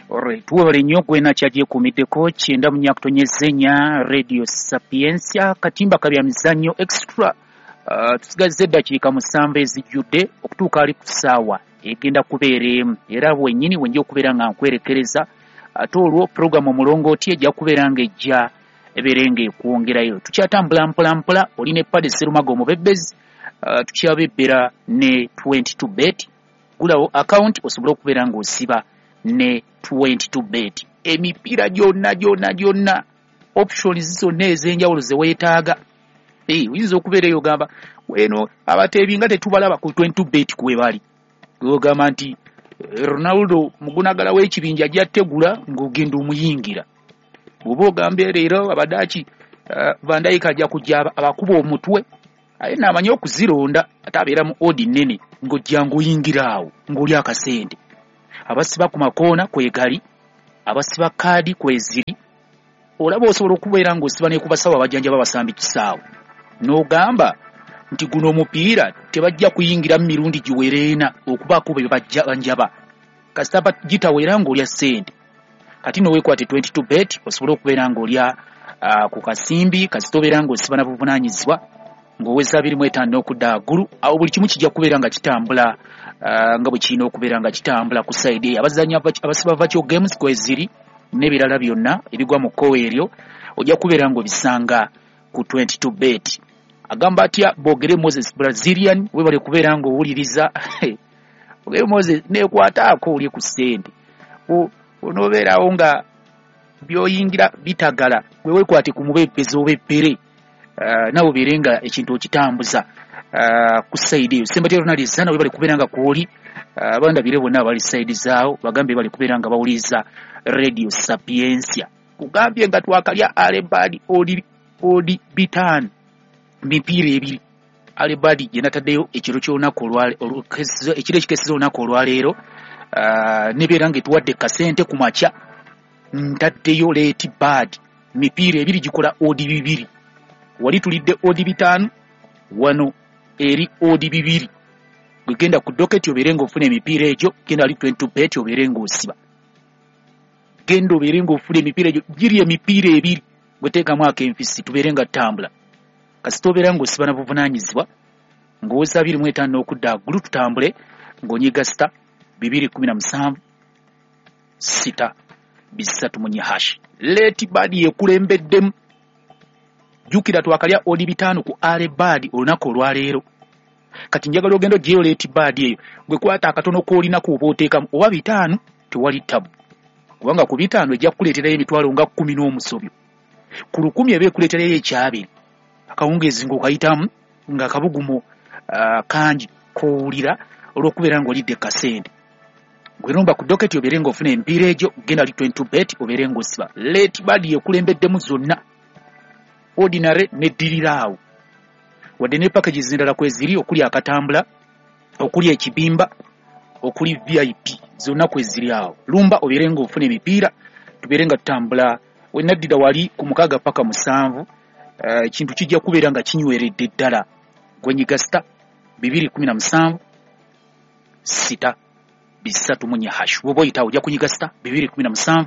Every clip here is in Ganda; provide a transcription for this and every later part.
Alright, tuwabale nnyo gwena kyagyekuumiddeko 9.9 Radio Sapiensia katimba kabya mizannyo extra. Tusigazze eddakiika 7 ezijjudde okutuuka ali ku ssaawa egenda kubeera era bwennyini wenja okubeera nga nkwerekereza ate olwo puroguramu omulongooti ejja kubeera nga ejja ebeere ng'ekwongerayo. Tukyatambula mpolampola oli ne Paddy Sserumaga omubebbezi, tukyabebbera ne 22bet. Gulawo account osobola okubeera ng'osiba ne 22bet. Emipiira gyonna options zonna ez'enjawulo ze weetaaga. Oyinza okubeera eyo ogamba weno abateebi nga tetubalaba ku 22bet kwe bali. Ogamba nti Ronaldo mugunagala w'ekibinja ajjattegula ng'ogenda omuyingira. Bw'oba ogambye leero abadaaki Van Dijk ajja kujja abakuba omutwe aye n'amanyi okuzironda ate abeera mu odi nnene ng'ojja ng'oyingira awo ng'oli akasente. Abasiba ku makoona kwegali, abasiba kaadi kweziri, olaba osobola okubeera ng'osiba ne ku basawo abajjanja babasambi kisaawo. N'ogamba nti guno omupiira tebajja kuyingira mu mirundi giwereena okubaako be bajja banjaba. Kasita gitawera ng'olya ssente. Kati noweekwate 22bet osobola okubeera ng'olya ku kasimbi kasita obeera ng'osiba na buvunaanyizibwa ng'oweza 25 okudda waggulu. Awo buli kimu kijja kubeera nga kitambula nga bwe kirina okubeera nga kitambula ku sayidi abazannya abasiba virtual games kweziri n'ebirala byonna ebigwa mu kkowe eryo ojja kubeera ng'obisanga ku 22bet. Agamba atya Bogere Moses Brazilian webale kubeera ng'owuliriza Bogere Moses neekwataako oli ku ssente onoobeerawo nga by'oyingira bitagala weekwate ku mubebbezi obebbere nawe obeere nga ekintu okitambuza ku sayidi eyo. Sembatya Ronalds nawe bali kubeera nga kwoli abandabire bonna abali sayidi zaawo bagambe bali kubeera nga bawuliriza Radio Sapiensia. Kugambye nga twakalya Alebadi odi bitano mipiira ebiri. Alebadi gye nataddeyo ekiro ky'olunaku ekiro ekikeseza olunaku olwaleero nebeera ng'etuwadde kasente ku makya ntaddeyo Leti Bad mipiira ebiri gikola odi bibiri. Wali tulidde odi bitano wano eri odi bibiri. Gwegenda ku doketi obeere ng'ofuna emipiira egyo, genda ali 22bet obeere ng'osiba. Genda obeere ng'ofuna emipiira egyo giri emipiira ebiri gweteekamu ak'enfisi tubeere nga tutambula. Kasita obeera ng'osiba na buvunaanyizibwa ng'oweza 25 okudda waggulu tutambule ng'onyiga star 217 6 3 hash. Leti Bad yeekulembeddemu. Jukira twakalya odi bitano ku Alebadi olunaku olwaleero. Kati njagala ogendo gyeyo Leti Bad eyo gwe kwata akatono k'olina ku oba oteekamu oba bitano tewali tabu. Kubanga ku bitano ejja kukuleeterayo emitwalo nga 10 n'omusobyo. Ku 10 eba ekuleeterayo ekyabiri. Akawungeezi ng'okayitamu nga akabugumo kangi k'owulira olw'okubeera ng'olidde kasente. Gweromba ku doketi obeere ng'ofuna empiira egyo genda ali 22bet obeere ng'osiba. Leti Bad yeekulembeddemu zonna. Ordinary ne diriraawo wadde ne packages endala kweziri okuli akatambula okuli ekibimba okuli VIP zonna kweziri awo. Lumba obeere ng'ofuna emipiira tubeere nga tutambula wenaddira wali ku 6 paka 7 ekintu kijja kubeera nga kinyweredde ddala. Gwenyiga star 217 6 3 hash woba oyitawo ojja kunyiga star 217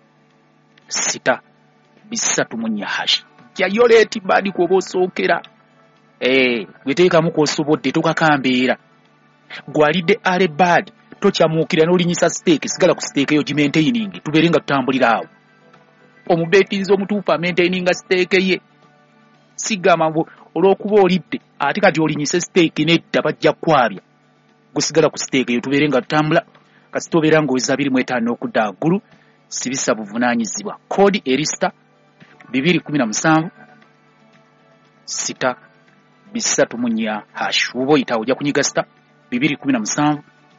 6 3 hash. Jayo Leti Bad kwoba osookera gweteekamu kw'osobodde tokakambeera. Gwalidde Alebadi tokyamuukira n'olinyisa steeke sigala ku steeke eyo gimaintaining tubeere nga tutambulira awo. Omubetinzi omutuufu amaintaininga steeke ye sigamba mbu olw'okuba olidde ate kati olinyise steeke nedda bajja kwabya gusigala ku steeke eyo tubeere nga tutambula. Kasita obeera ng'oweza 25 okudda waggulu sibisa buvunaanyizibwa. Kodi erista 217 6 3 hash woba oyitawo ojja kunyiga star 217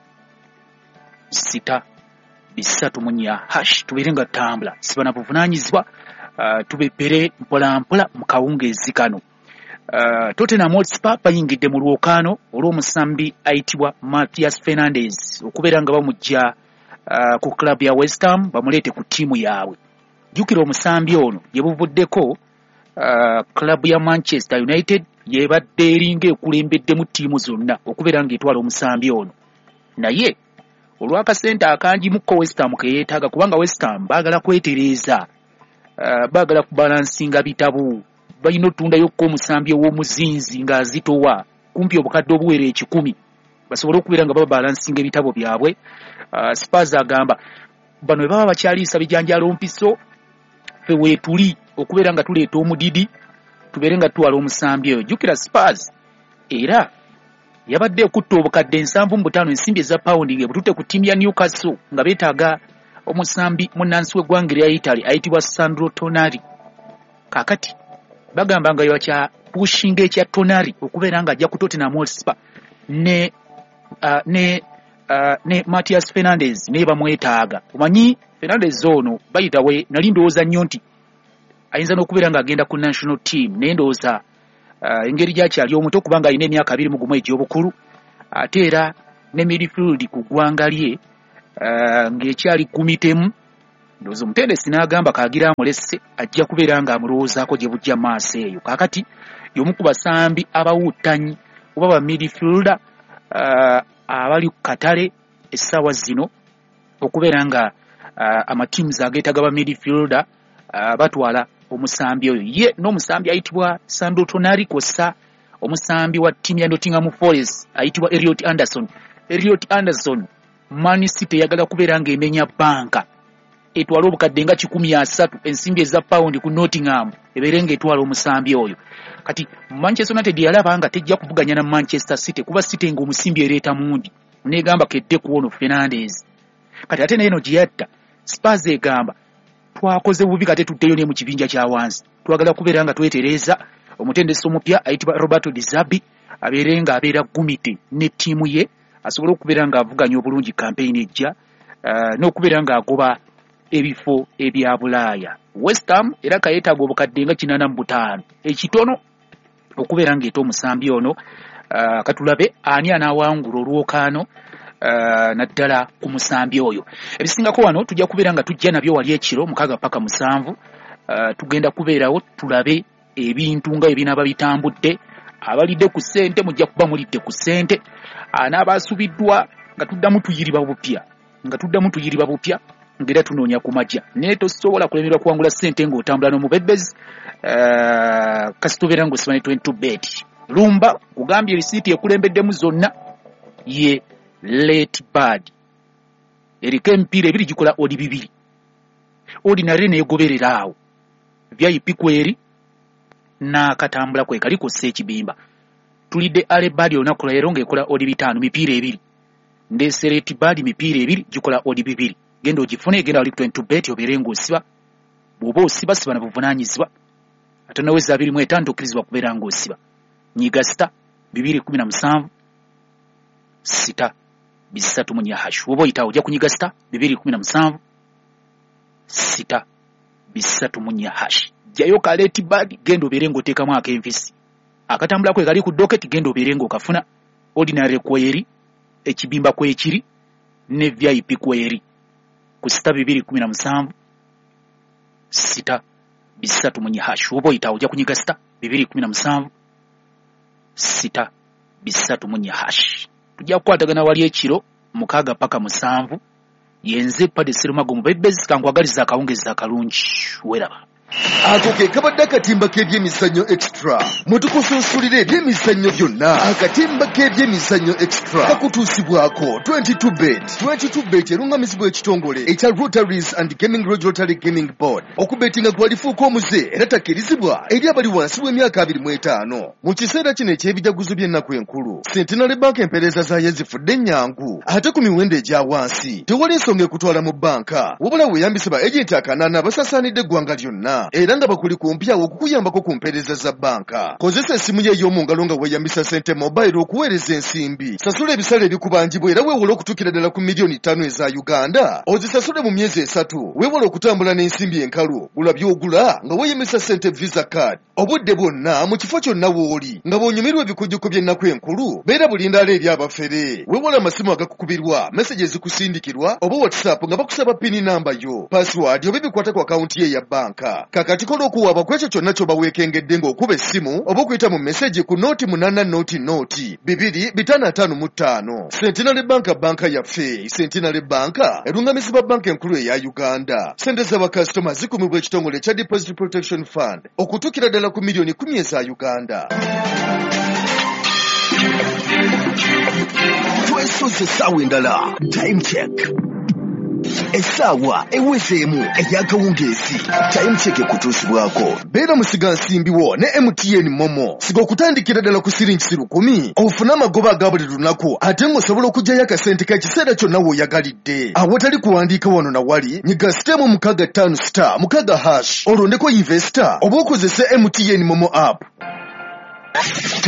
6 3 hash tubeere nga tutambula siba na buvunaanyizibwa tubebbere mpolampola mu kawungeezi kano. Tottenham Hotspur bayingidde mu lwokaano olw'omusambi ayitibwa Matthias Fernandes okubeera nga bamujja ku club ya West Ham bamuleete ku ttiimu yaabwe. Jukira omusambi ono ye buvuddeko club ya Manchester United yebadde eringa ekulembeddemu ttiimu zonna okubeera ng'etwala omusambi ono. Naye olw'akasente akangi mukko West Ham ke yeetaaga kubanga West Ham baagala kwetereeza baagala kubalansinga bitabo balina otundayo ko omusambi ow'omuzinzi ng'azitowa kumpi obukadde obuwera 10 basobole okubeera nga babalansinga ebitabo byabwe. Spurs agamba bano baba bakyaliisa bijanjalo mpiso fe weetuli okubeera nga tuleeta omudidi tubeere nga tuwala omusambi oyo. Jjukira Spurs era yabadde okutta obukadde 75 ensimbi eza paundi ng'ebutute ku ttiimu ya Newcastle nga beetaaga omusambi munnansi w'eggwanga erya Italy ayitibwa Sandro Tonali. Kaakati bagamba nga yakya pushinga ekya Tonali okubeera nga ajja ku Tottenham Hotspur ne Matias Fernandez ne bamwetaaga. Omanyi Fernandez ono bayitawe nali ndowooza nnyo nti ayinza n'okubeera ng'agenda ku national team naye ndowooza engeri gy'akyali omuto kubanga alina emyaka 21 egy'obukulu ate era ne midfield ku ggwanga lye ng'ekyali kumitemu. Ndowooza omutendesi n'agamba kaagira amulesse ajja kubeera ng'amulowoozaako gye bujja maaso eyo. Kaakati y'omu ku basambi abawuutanyi oba ba midfielder abali ku katale essaawa zino okubeera nga amatiimuzi ageetaaga ba midfielder batwala omusambi oyo. Ye n'omusambi ayitibwa Sandro Tonali kosa omusambi wa ttiimu ya Nottingham Forest ayitibwa Elliot Anderson. Elliot Anderson Man City yagala kubeera ng'emenya banka etwala obukadde nga 13 ensimbi eza paundi ku Nottingham ebeere ng'etwala omusambi oyo. Kati Manchester United yalaba nga tejja kuvuganya na Manchester City kuba City ng'omusimbi ereeta mundi negamba kedde kuwono Fernandez. Kati ate n'eno giyatta Spurs egamba twakoze bubi kate tuddeyo ne mu kibinja kya wansi twagala kubeera nga twetereeza omutendesi omupya ayitibwa Roberto Di Zerbi abeere nga abeera gumite ne ttiimu ye asobole okubeera ng'avuganya obulungi kampeyini ejja n'okubeera ng'agoba ebifo ebya Bulaaya. West Ham era kayeetaaga obukadde nga 85 ekitono okubeera ng'eeta omusambi ono. Katulabe ani anaawangula olwokaano naddala ku musambi oyo. Ebisingako wano tujja kubeera nga tujja nabyo wali ekiro 6 paka 7 tugenda kubeerawo tulabe ebintu nga ebinaaba bitambudde. Abalidde ku ssente mujja kuba mulidde ku ssente anaabasubiddwa nga tuddamu tuyiriba bupya ngera tunoonya ku majja naye tosobola kulemerwa kuwangula ssente ng'otambula n'omubebezi kasitobeera ng'osiba ne 22 bet. Lumba kugambye risiiti ekulembeddemu zonna ye late bird eriko emipiira ebiri gikola odi 2 ordinary neegoberera awo VIP kweri n'akatambula kwe kali kussa ekibimba. Tulidde ale bird olunaku leero ng'ekola odi 5 mipiira 2 ndeese late bird mipiira 2 gikola odi 2 genda ogifune genda wali 22 bet obeere ng'osiba bw'oba osiba siba na buvunaanyizibwa ate naweza 25 okkirizibwa kubeera ng'osiba. Nyiga sita 217 sita 3 hash oba oyitawo ojja kunyiga sita 217 sita 3 hash jjayo ka late bird genda obeere ng'oteekamu ak'envisi akatambula kwe kali ku docket genda obeere ng'okafuna ordinary kweri ekibimba kwekiri ne VIP kweri ku sita 217 sita 3 hash oba oyitawo ojja kunyiga sita 217 sita 3 hash. Tujja kukwatagana wali ekiro 6 paka 7 yenze Paddy Serumago mubebezi kankwagaliza akawungeza akalungi weraba. Ako ke kabadde akatimba k'ebyemizannyo extra mutukusunsulire ebyemizannyo byonna. Akatimba k'ebyemizannyo extra kakutuusibwako 22bet erungamizibwa ekitongole ekya Rotaries and Gaming Rotary Gaming Board. Okubetinga kwalifuuka omuze era takkirizibwa eri abali wansi w'emyaka 25. Mu kiseera kino eky'ebijaguzo by'ennaku enkulu Centenary Bank empeereza zaayo zifudde nnyangu ate ku miwendo egya wansi tewali ensonga ekutwala mu banka wabula weeyambise ba agenti akanaana basasaanidde eggwanga lyonna era nga bakuli kumpya okukuyambako ku mpeereza za banka. Kozesa essimu ye ey'omu ngalo nga weeyambisa Sente Mobile okuweereza ensimbi. Sasula ebisale ebikubangibwa era weewole okutuukira ddala ku miliyoni 5 eza Uganda. Ozisasule mu myezi 3 weewole okutambula n'ensimbi enkalu. Gula by'ogula nga weeyambisa Sente Visa Card. Obudde bwonna mu kifo kyonna w'oli nga bw'onyumirwa ebikujjuko by'ennaku enkulu beera bulindaala ebyabafere. Weewole amasimu agakukubirwa, meseji ezikusindikirwa oba WhatsApp nga bakusaba pini namba yo, password oba ebikwata ku akawunti ye ya banka. kakati kola okuwaaba kwekyo kyonna ky'obaweekengedde ng'okuba essimu oba okuyita mu meseji ku nooti 8 nooti 25555. Centenary banka yaffe. Centenary banka erungamizibwa banka enkulu eya Uganda. Sente z'abakasitoma zikumibwa ekitongole ekya Deposit Protection Fund okutuukira ddala ku miliyoni 10 eza Uganda. Twesoze essaawa endala. Time check. Essaawa ewezeemu ey'akawungeezi. Time check ekutuusibwako. Beera musiga nsimbiwo ne MTN Momo. Siga okutandikira ddala ku siringi 10 ofune amagoba aga buli lunaku ate ng'osobola okuggyayo akasente k'ekiseera kyonna w'oyagalidde. Awatali kuwandiika wano na wali nyiga sitemu 65*6 olondeko investor oba okozese MTN Momo app.